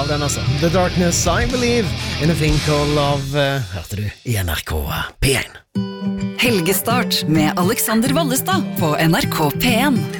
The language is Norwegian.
den altså. The Darkness, I Believe in a Thing Called Love, hørte du i NRK P1. Helgestart med Alexander Vallestad på NRK P1.